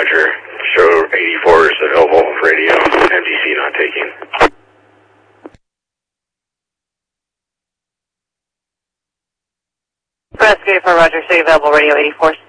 Roger. Show 84 is available radio. MDC not taking. Press 84 Roger, say available radio 84.